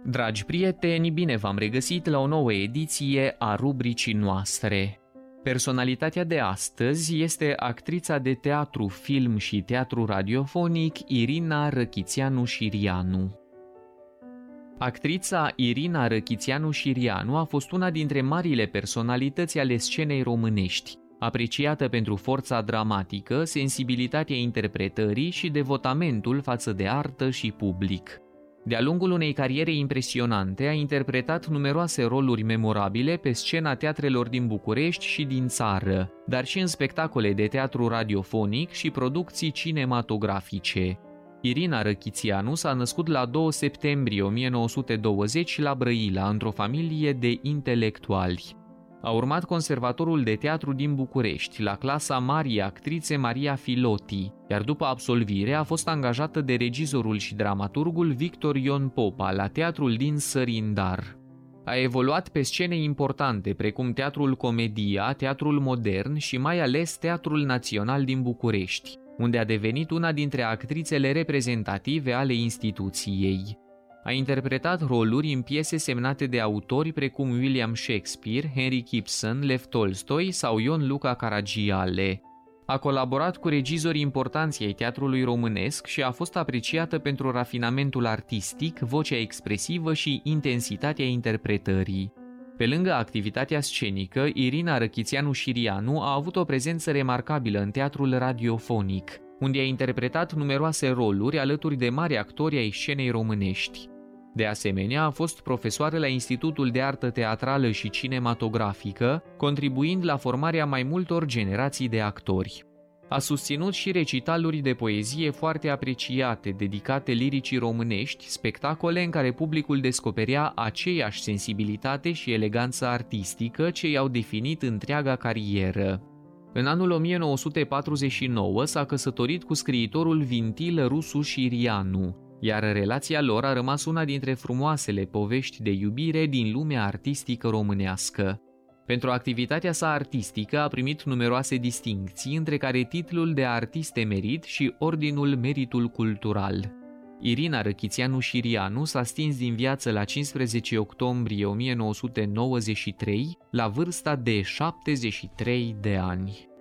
Dragi prieteni, bine v-am regăsit la o nouă ediție a rubricii noastre. Personalitatea de astăzi este actrița de teatru, film și teatru radiofonic Irina Răchițeanu-Șirianu. Actrița Irina Răchițeanu-Șirianu a fost una dintre marile personalități ale scenei românești, apreciată pentru forța dramatică, sensibilitatea interpretării și devotamentul față de artă și public. De-a lungul unei cariere impresionante, a interpretat numeroase roluri memorabile pe scena teatrelor din București și din țară, dar și în spectacole de teatru radiofonic și producții cinematografice. Irina Răchițeanu s-a născut la 2 septembrie 1920 la Brăila, într-o familie de intelectuali. A urmat Conservatorul de Teatru din București, la clasa marii actrițe Maria Filoti, iar după absolvire a fost angajată de regizorul și dramaturgul Victor Ion Popa la teatrul din Sărindar. A evoluat pe scene importante precum Teatrul Comedia, Teatrul Modern și mai ales Teatrul Național din București, unde a devenit una dintre actrițele reprezentative ale instituției. A interpretat roluri în piese semnate de autori precum William Shakespeare, Henrik Ibsen, Lev Tolstoi sau Ion Luca Caragiale. A colaborat cu regizori importanți ai teatrului românesc și a fost apreciată pentru rafinamentul artistic, vocea expresivă și intensitatea interpretării. Pe lângă activitatea scenică, Irina Răchițeanu-Șirianu a avut o prezență remarcabilă în teatrul radiofonic, unde a interpretat numeroase roluri alături de mari actori ai scenei românești. De asemenea, a fost profesoară la Institutul de Artă Teatrală și Cinematografică, contribuind la formarea mai multor generații de actori. A susținut și recitaluri de poezie foarte apreciate, dedicate liricii românești, spectacole în care publicul descoperea aceeași sensibilitate și eleganță artistică ce i-au definit întreaga carieră. În anul 1949 s-a căsătorit cu scriitorul Vintil Rusu Șirianu, iar relația lor a rămas una dintre frumoasele povești de iubire din lumea artistică românească. Pentru activitatea sa artistică a primit numeroase distincții, între care titlul de artist emerit și Ordinul Meritul Cultural. Irina Răchițeanu-Șirianu s-a stins din viață la 15 octombrie 1993, la vârsta de 73 de ani.